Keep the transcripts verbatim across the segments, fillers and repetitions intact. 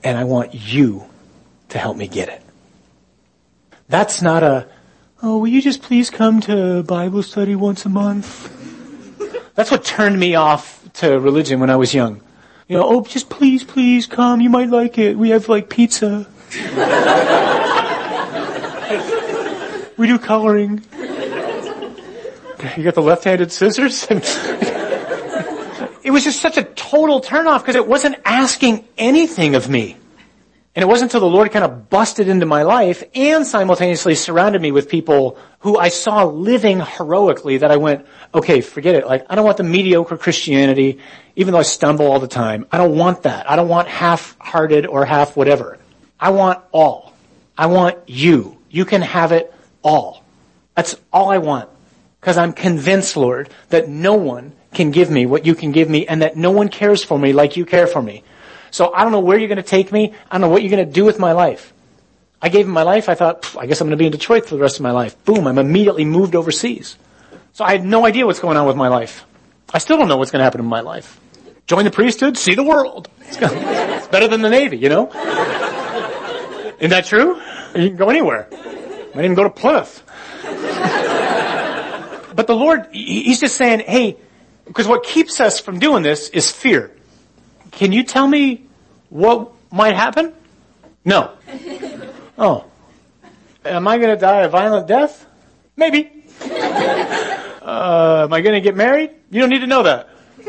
and I want you to help me get it. That's not a, oh, will you just please come to Bible study once a month? That's what turned me off to religion when I was young. You know, oh, just please, please come. You might like it. We have like pizza. We do coloring. You got the left-handed scissors? It was just such a total turnoff because it wasn't asking anything of me. And it wasn't until the Lord kind of busted into my life and simultaneously surrounded me with people who I saw living heroically that I went, okay, forget it. Like, I don't want the mediocre Christianity, even though I stumble all the time. I don't want that. I don't want half-hearted or half whatever. I want all. I want you. You can have it all. That's all I want. Because I'm convinced, Lord, that no one can give me what you can give me and that no one cares for me like you care for me. So I don't know where you're going to take me. I don't know what you're going to do with my life. I gave him my life. I thought, I guess I'm going to be in Detroit for the rest of my life. Boom, I'm immediately moved overseas. So I had no idea what's going on with my life. I still don't know what's going to happen in my life. Join the priesthood, see the world. It's better than the Navy, you know? Isn't that true? You can go anywhere. Might even go to Plymouth. But the Lord, He's just saying, hey, because what keeps us from doing this is fear. Can you tell me what might happen? No. Oh. Am I going to die a violent death? Maybe. Uh, am I going to get married? You don't need to know that.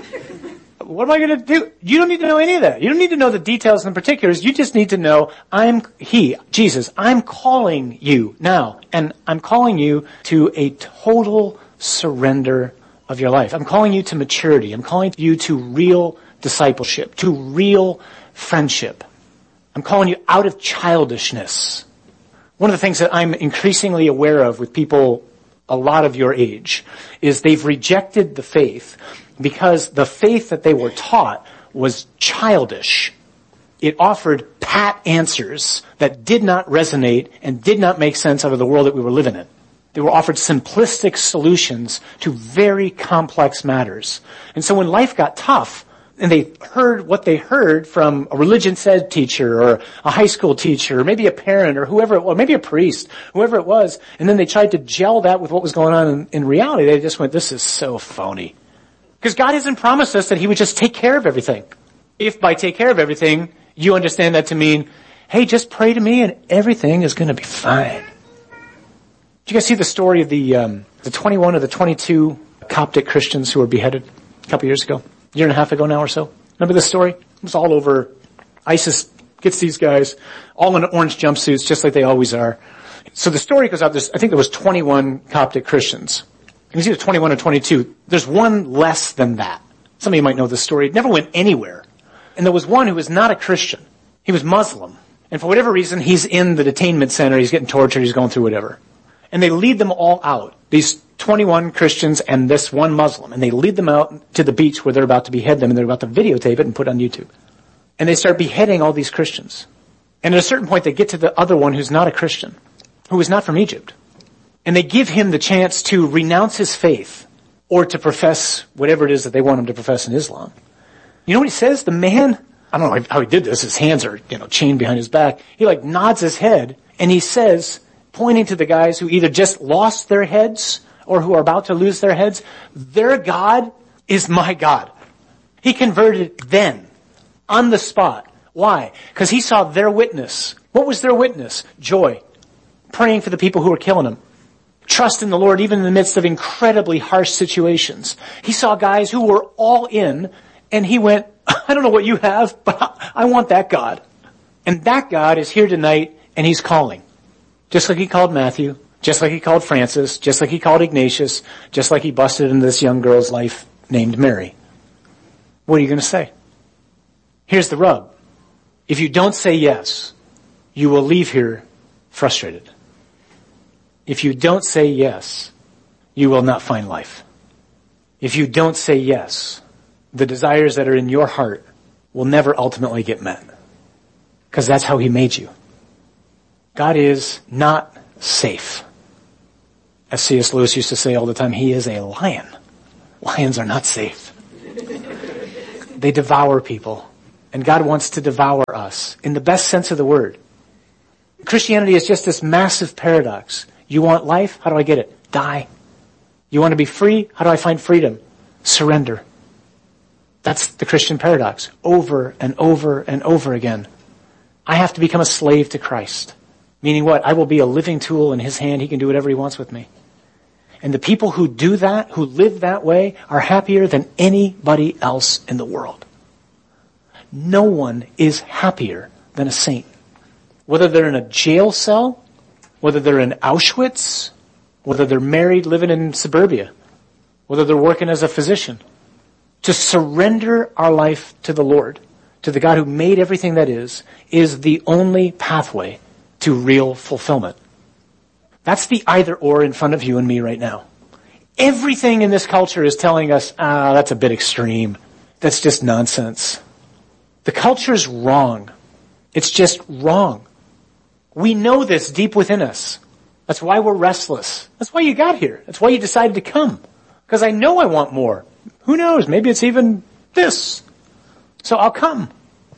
What am I going to do? You don't need to know any of that. You don't need to know the details and particulars. You just need to know I'm He, Jesus. I'm calling you now. And I'm calling you to a total surrender of your life. I'm calling you to maturity. I'm calling you to real discipleship, to real friendship. I'm calling you out of childishness. One of the things that I'm increasingly aware of with people a lot of your age is they've rejected the faith because the faith that they were taught was childish. It offered pat answers that did not resonate and did not make sense out of the world that we were living in. They were offered simplistic solutions to very complex matters. And so when life got tough, and they heard what they heard from a religious ed teacher or a high school teacher or maybe a parent or whoever it was, maybe a priest, whoever it was, and then they tried to gel that with what was going on in, in reality, they just went, this is so phony. Because God hasn't promised us that He would just take care of everything. If by take care of everything, you understand that to mean, hey, just pray to me and everything is going to be fine. Did you guys see the story of the um, the twenty-one or the twenty-two Coptic Christians who were beheaded a couple years ago? A year and a half ago now or so. Remember this story? It was all over. ISIS gets these guys all in orange jumpsuits just like they always are. So the story goes out, there's, I think there was twenty-one Coptic Christians. It was either twenty-one or twenty-two. There's one less than that. Some of you might know this story. It never went anywhere. And there was one who was not a Christian. He was Muslim. And for whatever reason, he's in the detainment center. He's getting tortured. He's going through whatever. And they lead them all out. These twenty-one Christians and this one Muslim. And they lead them out to the beach where they're about to behead them. And they're about to videotape it and put it on YouTube. And they start beheading all these Christians. And at a certain point, they get to the other one who's not a Christian, who is not from Egypt. And they give him the chance to renounce his faith or to profess whatever it is that they want him to profess in Islam. You know what he says? The man, I don't know how he did this. His hands are, you know, chained behind his back. He like nods his head and he says, pointing to the guys who either just lost their heads or who are about to lose their heads, their God is my God. He converted then, on the spot. Why? Because he saw their witness. What was their witness? Joy. Praying for the people who were killing him. Trust in the Lord even in the midst of incredibly harsh situations. He saw guys who were all in, and he went, I don't know what you have, but I want that God. And that God is here tonight, and He's calling. Just like He called Matthew, just like He called Francis, just like He called Ignatius, just like He busted into this young girl's life named Mary. What are you going to say? Here's the rub. If you don't say yes, you will leave here frustrated. If you don't say yes, you will not find life. If you don't say yes, the desires that are in your heart will never ultimately get met. Because that's how He made you. God is not safe. As C S Lewis used to say all the time, He is a lion. Lions are not safe. They devour people And God wants to devour us in the best sense of the word. Christianity is just this massive paradox. You want life? How do I get it? Die. You want to be free? How do I find freedom? Surrender. That's the Christian paradox. Over and over and over again. I have to become a slave to Christ. Meaning what? I will be a living tool in his hand. He can do whatever he wants with me. And the people who do that, who live that way, are happier than anybody else in the world. No one is happier than a saint. Whether they're in a jail cell, whether they're in Auschwitz, whether they're married living in suburbia, whether they're working as a physician. To surrender our life to the Lord, to the God who made everything that is, is the only pathway to real fulfillment. That's the either or in front of you and me right now. Everything in this culture is telling us, ah, that's a bit extreme. That's just nonsense. The culture's wrong. It's just wrong. We know this deep within us. That's why we're restless. That's why you got here. That's why you decided to come. Because I know I want more. Who knows? Maybe it's even this. So I'll come.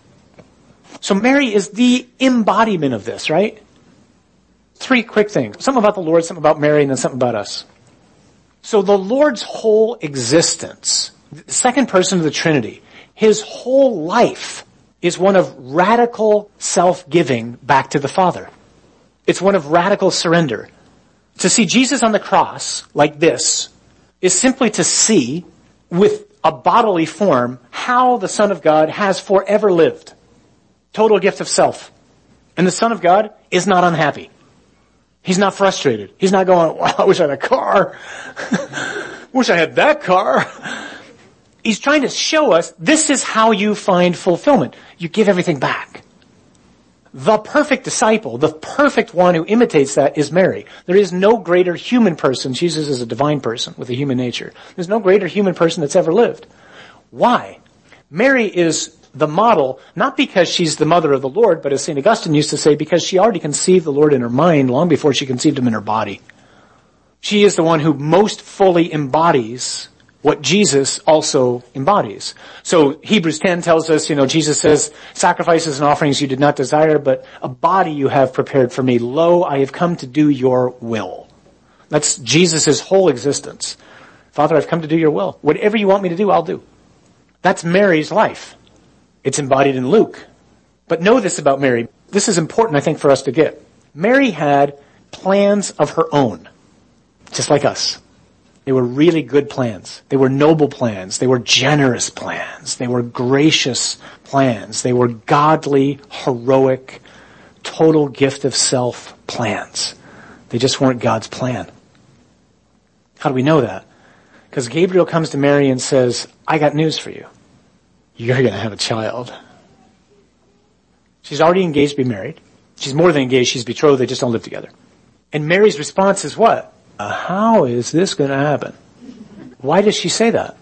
So Mary is the embodiment of this, right? Three quick things. Something about the Lord, something about Mary, and then something about us. So the Lord's whole existence, the second person of the Trinity, his whole life is one of radical self-giving back to the Father. It's one of radical surrender. To see Jesus on the cross like this is simply to see with a bodily form how the Son of God has forever lived. Total gift of self. And the Son of God is not unhappy. He's not frustrated. He's not going, wow, I wish I had a car. Wish I had that car. He's trying to show us this is how you find fulfillment. You give everything back. The perfect disciple, the perfect one who imitates that is Mary. There is no greater human person. Jesus is a divine person with a human nature. There's no greater human person that's ever lived. Why? Mary is the model, not because she's the mother of the Lord, but as Saint Augustine used to say, because she already conceived the Lord in her mind long before she conceived him in her body. She is the one who most fully embodies what Jesus also embodies. So Hebrews ten tells us, you know, Jesus says, sacrifices and offerings you did not desire, but a body you have prepared for me. Lo, I have come to do your will. That's Jesus' whole existence. Father, I've come to do your will. Whatever you want me to do, I'll do. That's Mary's life. It's embodied in Luke. But know this about Mary. This is important, I think, for us to get. Mary had plans of her own, just like us. They were really good plans. They were noble plans. They were generous plans. They were gracious plans. They were godly, heroic, total gift of self plans. They just weren't God's plan. How do we know that? Because Gabriel comes to Mary and says, I got news for you. You're going to have a child. She's already engaged to be married. She's more than engaged. She's betrothed. They just don't live together. And Mary's response is what? Uh, how is this going to happen? Why does she say that?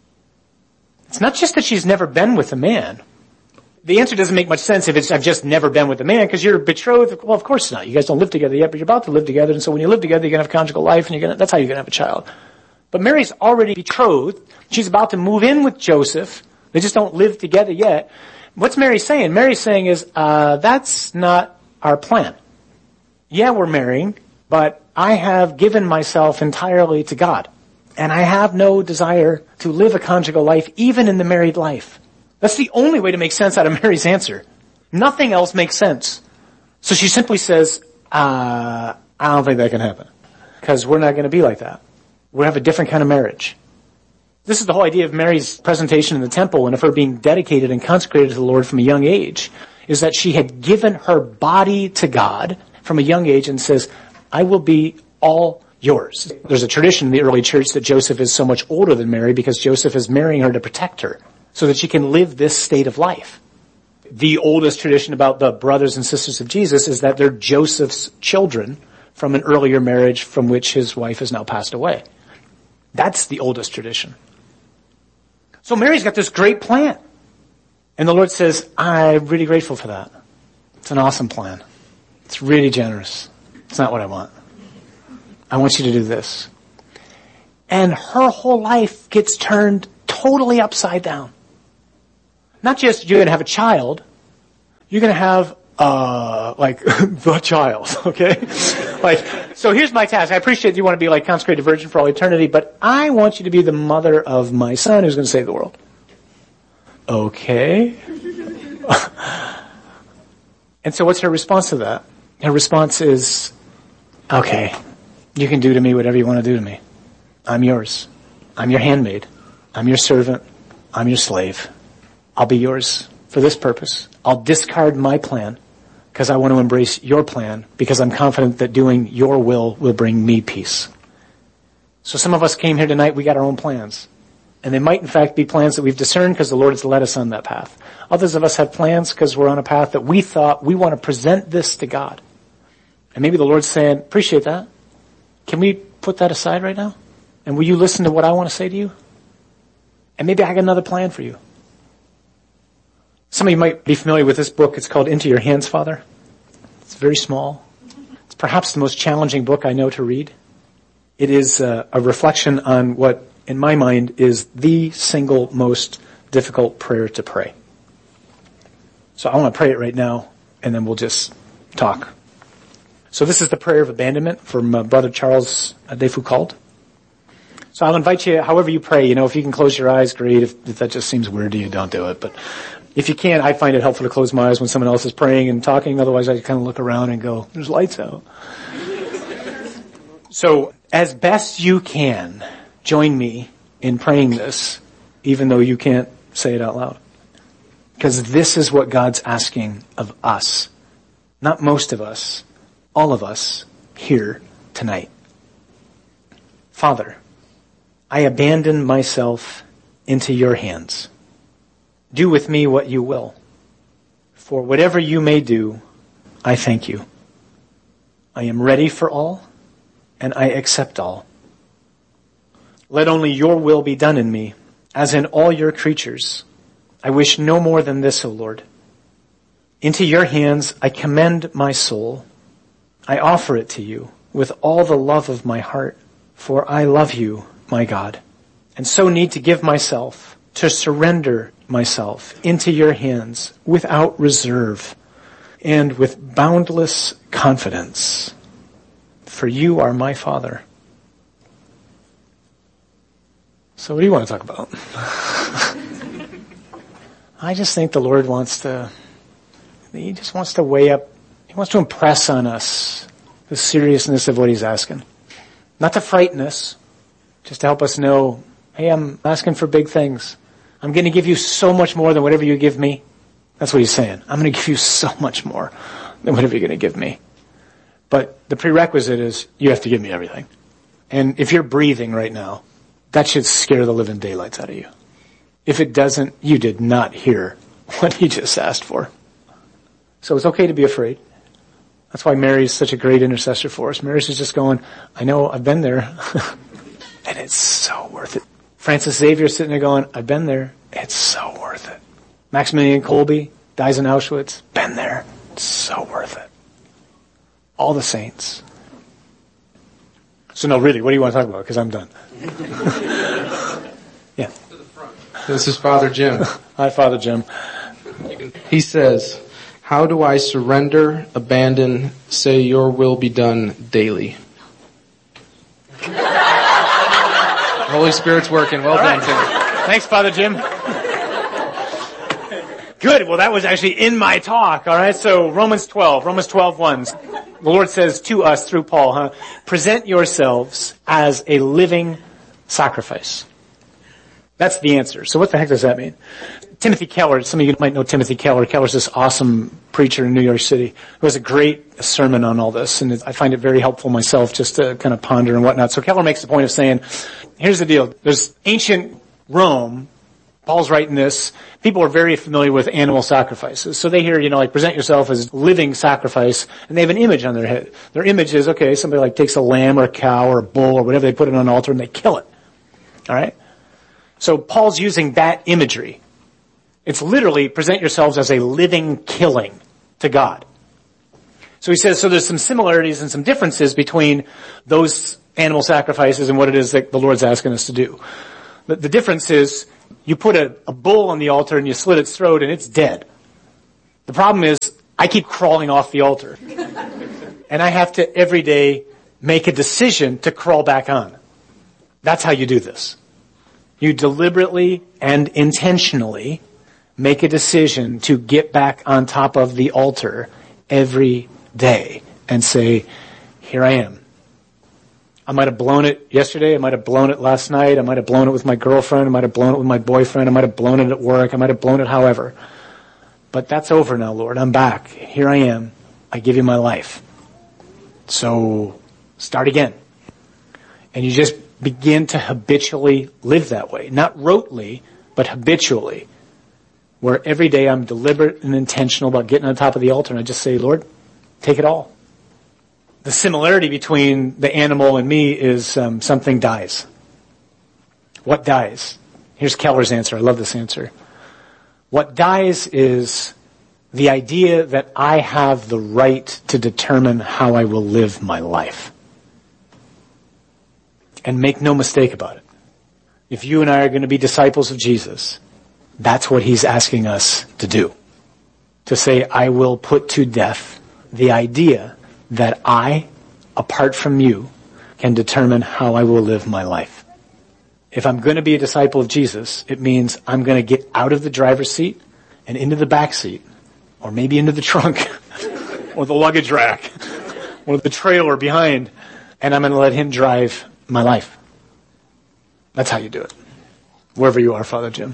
It's not just that she's never been with a man. The answer doesn't make much sense if it's, I've just never been with a man, because you're betrothed. Well, of course not. You guys don't live together yet, but you're about to live together. And so when you live together, you're going to have conjugal life, and you're going to, that's how you're going to have a child. But Mary's already betrothed. She's about to move in with Joseph. They just don't live together yet. What's Mary saying? Mary's saying is, uh, that's not our plan. Yeah, we're marrying, but I have given myself entirely to God. And I have no desire to live a conjugal life, even in the married life. That's the only way to make sense out of Mary's answer. Nothing else makes sense. So she simply says, uh, I don't think that can happen. Because we're not going to be like that. We'll have a different kind of marriage. This is the whole idea of Mary's presentation in the temple and of her being dedicated and consecrated to the Lord from a young age, is that she had given her body to God from a young age and says, I will be all yours. There's a tradition in the early church that Joseph is so much older than Mary because Joseph is marrying her to protect her so that she can live this state of life. The oldest tradition about the brothers and sisters of Jesus is that they're Joseph's children from an earlier marriage from which his wife has now passed away. That's the oldest tradition. So Mary's got this great plan. And the Lord says, I'm really grateful for that. It's an awesome plan. It's really generous. It's not what I want. I want you to do this. And her whole life gets turned totally upside down. Not just you're going to have a child, you're going to have, uh, like, the child, okay? Like, so here's my task. I appreciate you want to be like consecrated virgin for all eternity, but I want you to be the mother of my son who's going to save the world. Okay. And so what's her response to that? Her response is, okay, you can do to me whatever you want to do to me. I'm yours. I'm your handmaid. I'm your servant. I'm your slave. I'll be yours for this purpose. I'll discard my plan because I want to embrace your plan because I'm confident that doing your will will bring me peace. So some of us came here tonight, we got our own plans. And they might in fact be plans that we've discerned because the Lord has led us on that path. Others of us have plans because we're on a path that we thought we want to present this to God. And maybe the Lord's saying, appreciate that. Can we put that aside right now? And will you listen to what I want to say to you? And maybe I got another plan for you. Some of you might be familiar with this book. It's called Into Your Hands, Father. It's very small. It's perhaps the most challenging book I know to read. It is a, a reflection on what, in my mind, is the single most difficult prayer to pray. So I want to pray it right now, and then we'll just talk. So this is the prayer of abandonment from uh, Brother Charles de Foucauld. So I'll invite you, however you pray, you know, if you can close your eyes, great. If, if that just seems weird to you, don't do it. But if you can, I find it helpful to close my eyes when someone else is praying and talking. Otherwise, I kind of look around and go, there's lights out. So as best you can, join me in praying this, even though you can't say it out loud. Because this is what God's asking of us. Not most of us, all of us here tonight. Father, I abandon myself into your hands. Do with me what you will. For whatever you may do, I thank you. I am ready for all, and I accept all. Let only your will be done in me, as in all your creatures. I wish no more than this, O Lord. Into your hands I commend my soul. I offer it to you with all the love of my heart, for I love you, my God, and so need to give myself, to surrender myself into your hands without reserve and with boundless confidence. For you are my Father. So what do you want to talk about? I just think the Lord wants to, he just wants to weigh up, he wants to impress on us the seriousness of what he's asking. Not to frighten us, just to help us know, hey, I'm asking for big things. I'm going to give you so much more than whatever you give me. That's what he's saying. I'm going to give you so much more than whatever you're going to give me. But the prerequisite is you have to give me everything. And if you're breathing right now, that should scare the living daylights out of you. If it doesn't, you did not hear what he just asked for. So it's okay to be afraid. That's why Mary is such a great intercessor for us. Mary's just going, I know, I've been there. And it's so worth it. Francis Xavier's sitting there going, I've been there. It's so worth it. Maximilian Kolbe dies in Auschwitz. Been there. It's so worth it. All the saints. So no, really, what do you want to talk about? Because I'm done. Yeah. This is Father Jim. Hi, Father Jim. He says, how do I surrender, abandon, say your will be done daily? Holy Spirit's working. Well done, Tim. Thanks, Father Jim. Good. Well, that was actually in my talk. All right. So Romans twelve, Romans twelve one. The Lord says to us through Paul, huh? Present yourselves as a living sacrifice. That's the answer. So what the heck does that mean? Timothy Keller, some of you might know Timothy Keller. Keller's this awesome preacher in New York City who has a great sermon on all this, and I find it very helpful myself just to kind of ponder and whatnot. So Keller makes the point of saying, here's the deal. There's ancient Rome. Paul's writing this. People are very familiar with animal sacrifices. So they hear, you know, like present yourself as living sacrifice, and they have an image on their head. Their image is, okay, somebody like takes a lamb or a cow or a bull or whatever, they put it on an altar and they kill it. All right? So Paul's using that imagery. It's literally present yourselves as a living killing to God. So he says, so there's some similarities and some differences between those animal sacrifices and what it is that the Lord's asking us to do. The, the difference is You put a, a bull on the altar and you slit its throat and it's dead. The problem is I keep crawling off the altar. And I have to every day make a decision to crawl back on. That's how you do this. You deliberately and intentionally make a decision to get back on top of the altar every day and say, here I am. I might have blown it yesterday. I might have blown it last night. I might have blown it with my girlfriend. I might have blown it with my boyfriend. I might have blown it at work. I might have blown it however. But that's over now, Lord. I'm back. Here I am. I give you my life. So start again. And you just begin to habitually live that way. Not rotely, but habitually. Where every day I'm deliberate and intentional about getting on top of the altar and I just say, Lord, take it all. The similarity between the animal and me is um, something dies. What dies? Here's Keller's answer. I love this answer. What dies is the idea that I have the right to determine how I will live my life. And make no mistake about it. If you and I are going to be disciples of Jesus, that's what he's asking us to do. To say, I will put to death the idea that I, apart from you, can determine how I will live my life. If I'm going to be a disciple of Jesus, it means I'm going to get out of the driver's seat and into the back seat, or maybe into the trunk, or the luggage rack, or the trailer behind, and I'm going to let him drive my life. That's how you do it. Wherever you are, Father Jim.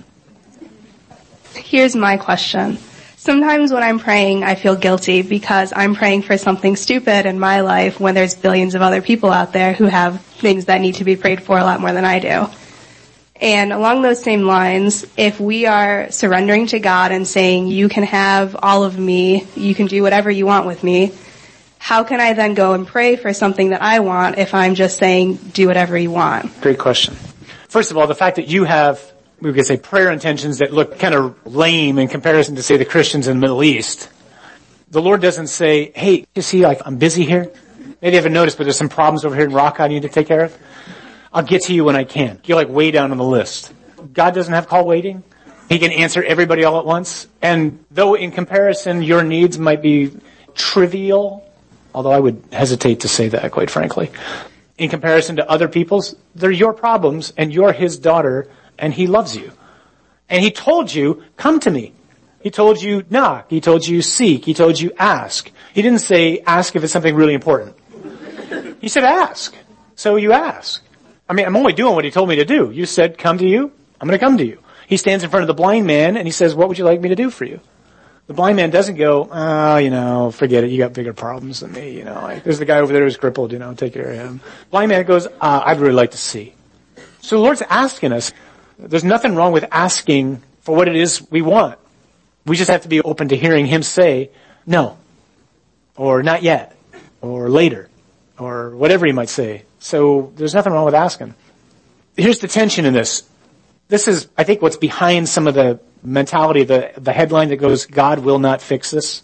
Here's my question. Sometimes when I'm praying, I feel guilty because I'm praying for something stupid in my life when there's billions of other people out there who have things that need to be prayed for a lot more than I do. And along those same lines, if we are surrendering to God and saying, you can have all of me, you can do whatever you want with me, how can I then go and pray for something that I want if I'm just saying, do whatever you want? Great question. First of all, the fact that you have, we could say, prayer intentions that look kind of lame in comparison to, say, the Christians in the Middle East. The Lord doesn't say, hey, you see, like, I'm busy here. Maybe you haven't noticed, but there's some problems over here in Rock I need to take care of. I'll get to you when I can. You're like way down on the list. God doesn't have call waiting. He can answer everybody all at once. And though in comparison your needs might be trivial, although I would hesitate to say that, quite frankly, in comparison to other people's, they're your problems and you're his daughter and he loves you. And he told you, come to me. He told you knock. He told you seek. He told you ask. He didn't say ask if it's something really important. He said ask. So you ask. I mean, I'm only doing what he told me to do. You said, come to you. I'm going to come to you. He stands in front of the blind man and he says, what would you like me to do for you? The blind man doesn't go, oh, you know, forget it. You got bigger problems than me. You know, like, there's the guy over there who's crippled, you know, take care of him. Blind man goes, uh, I'd really like to see. So the Lord's asking us. There's nothing wrong with asking for what it is we want. We just have to be open to hearing him say, no, or not yet, or later, or whatever he might say. So there's nothing wrong with asking. Here's the tension in this. This is, I think, what's behind some of the mentality, the, the headline that goes, God will not fix this.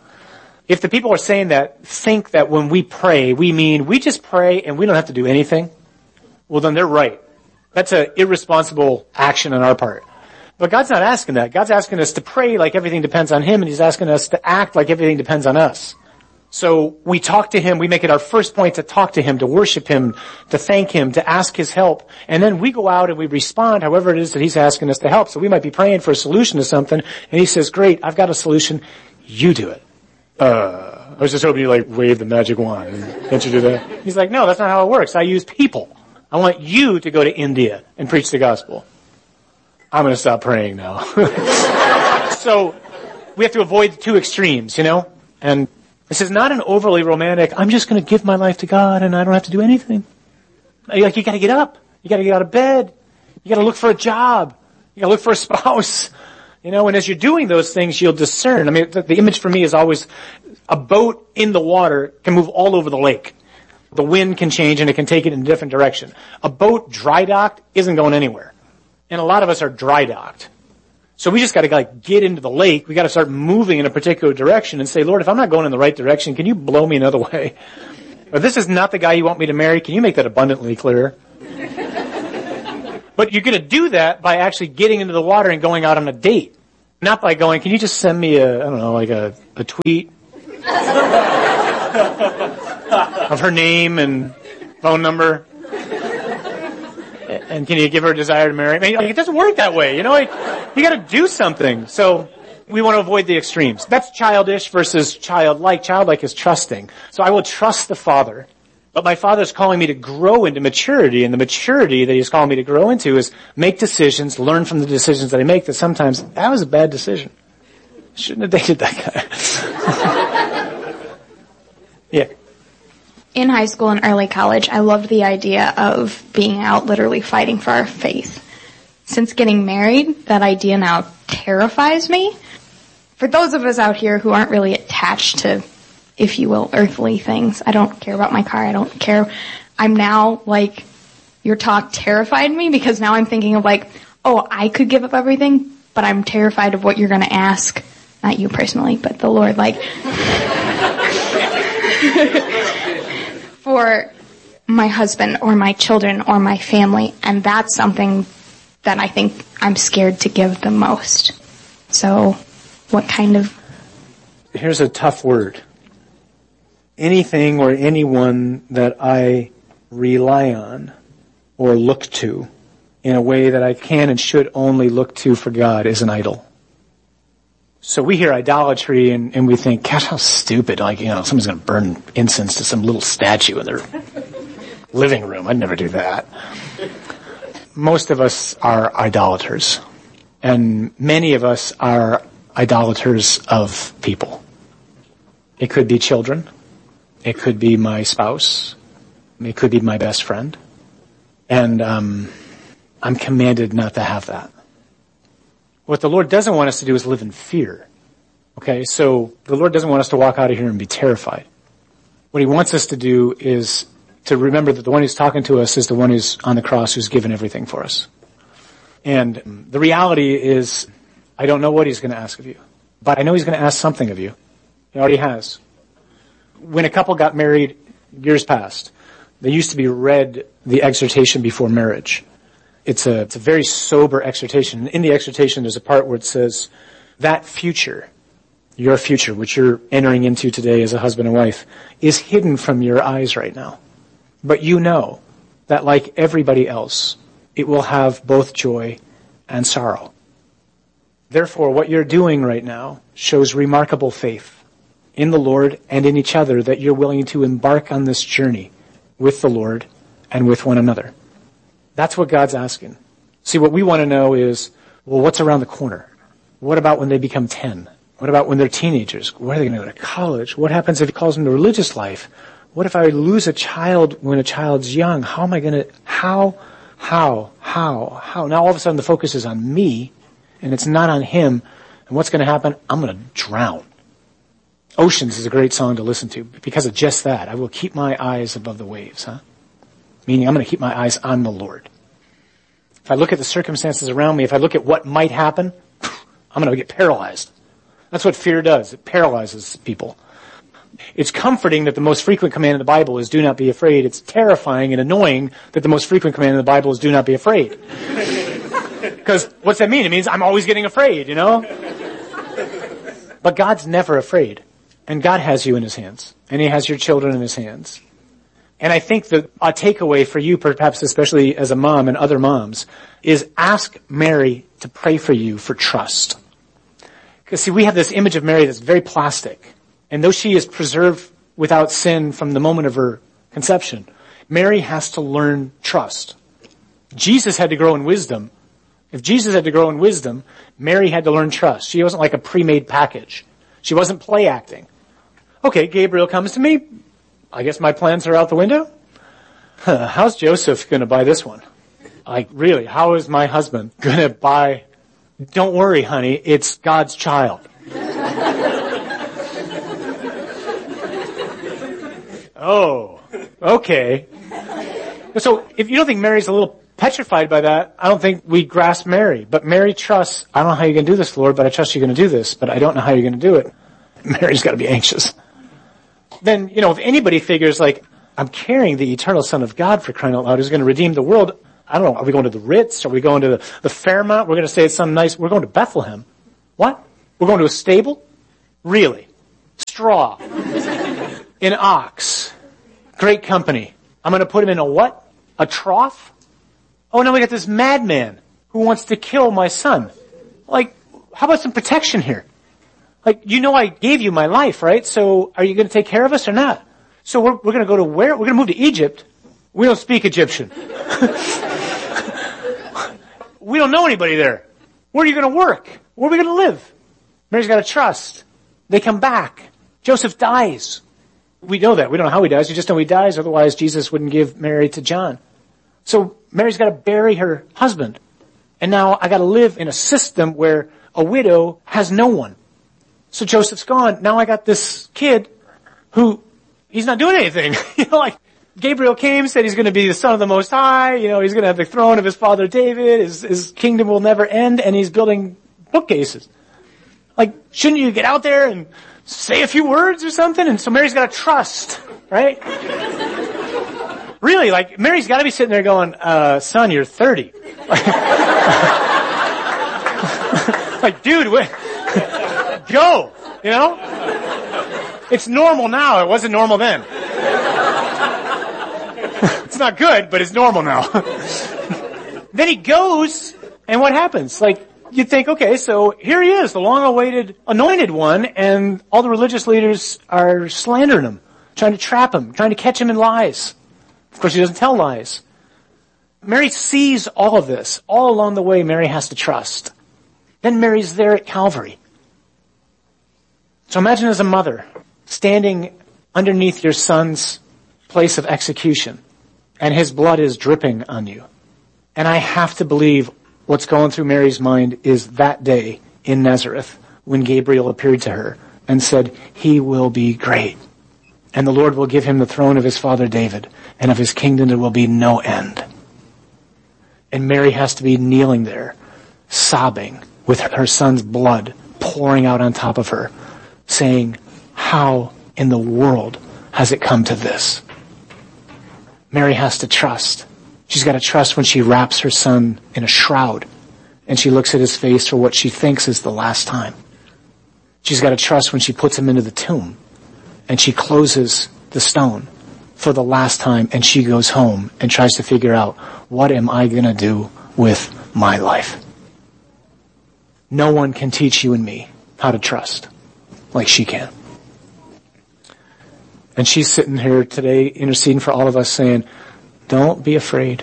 If the people are saying that, think that when we pray, we mean we just pray and we don't have to do anything, well, then they're right. That's an irresponsible action on our part. But God's not asking that. God's asking us to pray like everything depends on him, and he's asking us to act like everything depends on us. So we talk to him, we make it our first point to talk to him, to worship him, to thank him, to ask his help. And then we go out and we respond however it is that he's asking us to help. So we might be praying for a solution to something, and he says, great, I've got a solution. You do it. Uh, I was just hoping you like wave the magic wand. Can't you do that? He's like, no, that's not how it works. I use people. I want you to go to India and preach the gospel. I'm going to stop praying now. So we have to avoid the two extremes, you know? And this is not an overly romantic, I'm just going to give my life to God and I don't have to do anything. Like, you got to get up. You got to get out of bed. You got to look for a job. You got to look for a spouse. You know, and as you're doing those things, you'll discern. I mean, the, the image for me is always a boat in the water can move all over the lake. The wind can change and it can take it in a different direction. A boat dry docked isn't going anywhere. And a lot of us are dry docked. So we just got to like get into the lake. We got to start moving in a particular direction and say, Lord, if I'm not going in the right direction, can you blow me another way? Or this is not the guy you want me to marry. Can you make that abundantly clear? But you're going to do that by actually getting into the water and going out on a date. Not by going, can you just send me a, I don't know, like a, a tweet of her name and phone number? And can you give her a desire to marry? I mean, like, it doesn't work that way, you know? Like, you got to do something. So we want to avoid the extremes. That's childish versus childlike. Childlike is trusting. So I will trust the Father. But my Father's calling me to grow into maturity, and the maturity that He's calling me to grow into is make decisions, learn from the decisions that I make, that sometimes that was a bad decision. Shouldn't have dated that guy. Yeah. In high school and early college, I loved the idea of being out literally fighting for our faith. Since getting married, that idea now terrifies me. For those of us out here who aren't really attached to, if you will, earthly things, I don't care about my car, I don't care. I'm now, like, your talk terrified me because now I'm thinking of like, oh, I could give up everything, but I'm terrified of what you're going to ask. Not you personally, but the Lord, like, for my husband or my children or my family. And that's something that I think I'm scared to give the most. So what kind of... Here's a tough word. Anything or anyone that I rely on or look to in a way that I can and should only look to for God is an idol. So we hear idolatry and, and we think, gosh, how stupid. Like, you know, someone's going to burn incense to some little statue in their living room. I'd never do that. Most of us are idolaters. And many of us are idolaters of people. It could be children. It could be my spouse. It could be my best friend. And um, I'm commanded not to have that. What the Lord doesn't want us to do is live in fear. Okay, so the Lord doesn't want us to walk out of here and be terrified. What He wants us to do is to remember that the one who's talking to us is the one who's on the cross, who's given everything for us. And the reality is, I don't know what He's going to ask of you, but I know He's going to ask something of you. He already has. When a couple got married years past, they used to be read the exhortation before marriage. It's a, it's a very sober exhortation. In the exhortation, there's a part where it says, that future, your future, which you're entering into today as a husband and wife, is hidden from your eyes right now. But you know that like everybody else, it will have both joy and sorrow. Therefore, what you're doing right now shows remarkable faith in the Lord and in each other, that you're willing to embark on this journey with the Lord and with one another. That's what God's asking. See, what we want to know is, well, what's around the corner? What about when they become ten? What about when they're teenagers? Where are they going to go to college? What happens if He calls them to religious life? What if I lose a child when a child's young? How am I going to, how, how, how, how? Now all of a sudden the focus is on me, and it's not on Him. And what's going to happen? I'm going to drown. Oceans is a great song to listen to because of just that. I will keep my eyes above the waves, huh? Meaning I'm going to keep my eyes on the Lord. If I look at the circumstances around me, if I look at what might happen, I'm going to get paralyzed. That's what fear does. It paralyzes people. It's comforting that the most frequent command in the Bible is do not be afraid. It's terrifying and annoying that the most frequent command in the Bible is do not be afraid. Because what's that mean? It means I'm always getting afraid, you know? But God's never afraid. And God has you in His hands. And He has your children in His hands. And I think that a takeaway for you, perhaps especially as a mom and other moms, is ask Mary to pray for you for trust. Because see, we have this image of Mary that's very plastic. And though she is preserved without sin from the moment of her conception, Mary has to learn trust. Jesus had to grow in wisdom. If Jesus had to grow in wisdom, Mary had to learn trust. She wasn't like a pre-made package. She wasn't play acting. Okay, Gabriel comes to me. I guess my plans are out the window. Huh, how's Joseph going to buy this one? Like, really, how is my husband going to buy? Don't worry, honey, it's God's child. Oh, okay. So if you don't think Mary's a little petrified by that, I don't think we grasp Mary. But Mary trusts, I don't know how you're going to do this, Lord, but I trust you're going to do this, but I don't know how you're going to do it. Mary's got to be anxious. Then, you know, if anybody figures like, I'm carrying the eternal Son of God for crying out loud who's going to redeem the world, I don't know, are we going to the Ritz? Are we going to the, the Fairmont? We're going to stay at some nice, we're going to Bethlehem. What? We're going to a stable? Really? Straw. An ox. Great company. I'm going to put him in a what? A trough? Oh, now we got this madman who wants to kill my son. Like, how about some protection here? Like, you know I gave you my life, right? So are you going to take care of us or not? So we're, we're going to go to where? We're going to move to Egypt. We don't speak Egyptian. We don't know anybody there. Where are you going to work? Where are we going to live? Mary's got to trust. They come back. Joseph dies. We know that. We don't know how he dies. We just know he dies. Otherwise, Jesus wouldn't give Mary to John. So Mary's got to bury her husband. And now I got to live in a system where a widow has no one. So Joseph's gone. Now I got this kid who, he's not doing anything. You know, like, Gabriel came, said he's going to be the son of the Most High. You know, he's going to have the throne of his father David. His, his kingdom will never end. And he's building bookcases. Like, shouldn't you get out there and say a few words or something? And so Mary's got to trust, right? Really, like, Mary's got to be sitting there going, uh, son, you're thirty. Like, dude, wait, go, you know? It's normal now. It wasn't normal then. It's not good, but it's normal now. Then he goes, and what happens? Like, you think, okay, so here he is, the long-awaited anointed one, and all the religious leaders are slandering him, trying to trap him, trying to catch him in lies. Of course, he doesn't tell lies. Mary sees all of this. All along the way, Mary has to trust. Then Mary's there at Calvary. So imagine as a mother, standing underneath your son's place of execution, and his blood is dripping on you. And I have to believe what's going through Mary's mind is that day in Nazareth when Gabriel appeared to her and said, he will be great. And the Lord will give him the throne of his father David, and of his kingdom there will be no end. And Mary has to be kneeling there, sobbing, with her son's blood pouring out on top of her, saying, how in the world has it come to this? Mary has to trust. She's got to trust when she wraps her son in a shroud and she looks at his face for what she thinks is the last time. She's got to trust when she puts him into the tomb and she closes the stone for the last time and she goes home and tries to figure out, what am I going to do with my life? No one can teach you and me how to trust like she can. And she's sitting here today interceding for all of us saying, don't be afraid.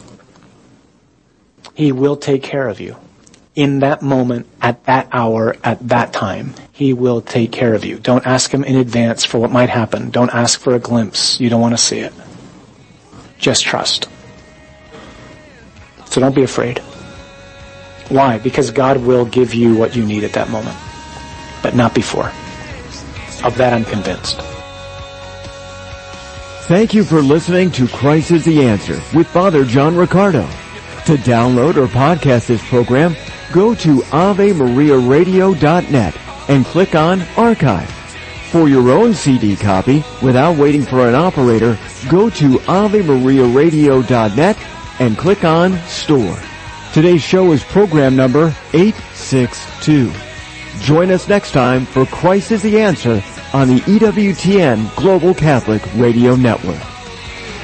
He will take care of you. In that moment, at that hour, at that time, he will take care of you. Don't ask him in advance for what might happen. Don't ask for a glimpse. You don't want to see it. Just trust. So don't be afraid. Why? Because God will give you what you need at that moment, but not before. Of that I'm convinced. Thank you for listening to Christ is the Answer with Father John Riccardo. To download or podcast this program, go to ave maria radio dot net and click on Archive. For your own C D copy, without waiting for an operator, go to ave maria radio dot net and click on Store. Today's show is program number eight sixty-two. Join us next time for Christ is the Answer on the E W T N Global Catholic Radio Network.